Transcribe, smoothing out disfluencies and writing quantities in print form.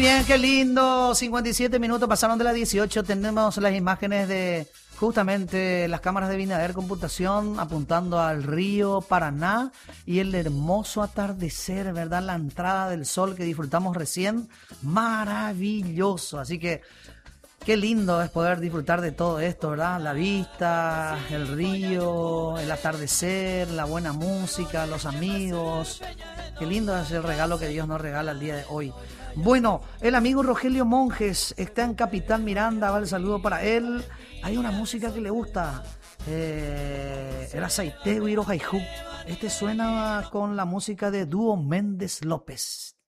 Bien, qué lindo. 57 minutos pasaron de las 18. Tenemos las imágenes de justamente las cámaras de Binader Computación apuntando al río Paraná y el hermoso atardecer, ¿verdad? La entrada del sol que disfrutamos recién. Maravilloso. Así que qué lindo es poder disfrutar de todo esto, ¿verdad? La vista, el río, el atardecer, la buena música, los amigos. Qué lindo es el regalo que Dios nos regala el día de hoy. Bueno, el amigo Rogelio Monjes está en Capital Miranda, va el saludo para él. Hay una música que le gusta, el aceite Guiro Jaijú. Este suena con la música de Dúo Méndez López.